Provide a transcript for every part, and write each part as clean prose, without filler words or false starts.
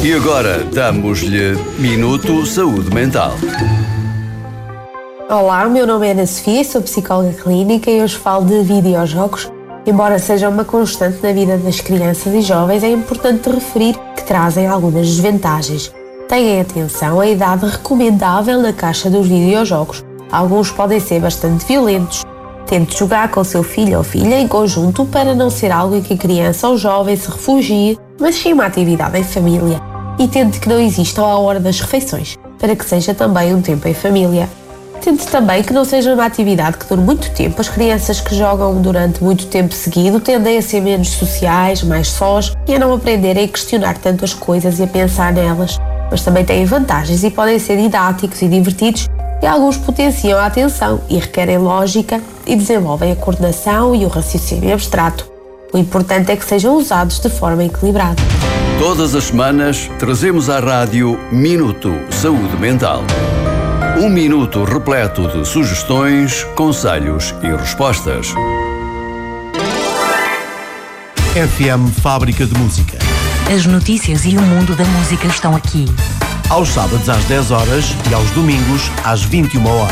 E agora damos-lhe Minuto Saúde Mental. Olá, o meu nome é Ana Sofia, sou psicóloga clínica e hoje falo de videojogos. Embora seja uma constante na vida das crianças e jovens, é importante referir que trazem algumas desvantagens. Tenham atenção à idade recomendável na caixa dos videojogos. Alguns podem ser bastante violentos. Tente jogar com seu filho ou filha em conjunto para não ser algo em que a criança ou jovem se refugie, mas sim uma atividade em família. E tente que não existam à hora das refeições, para que seja também um tempo em família. Tente também que não seja uma atividade que dure muito tempo. As crianças que jogam durante muito tempo seguido tendem a ser menos sociais, mais sós e a não aprenderem a questionar tanto as coisas e a pensar nelas. Mas também têm vantagens e podem ser didáticos e divertidos e alguns potenciam a atenção e requerem lógica e desenvolvem a coordenação e o raciocínio abstrato. O importante é que sejam usados de forma equilibrada. Todas as semanas trazemos à rádio Minuto Saúde Mental. Um minuto repleto de sugestões, conselhos e respostas. FM Fábrica de Música. As notícias e o mundo da música estão aqui. Aos sábados às 10 horas e aos domingos às 21 horas.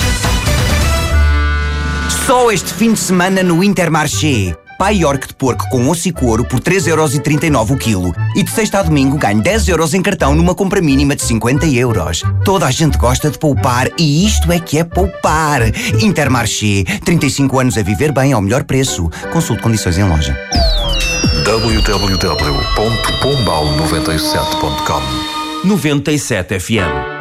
Só este fim de semana no Intermarché. Pai York de porco com osso e couro por 3,39€ o quilo. E de sexta a domingo ganho 10€ em cartão numa compra mínima de 50€. Toda a gente gosta de poupar e isto é que é poupar. Intermarché. 35 anos a viver bem ao melhor preço. Consulte condições em loja. www.pombal97.com 97 FM.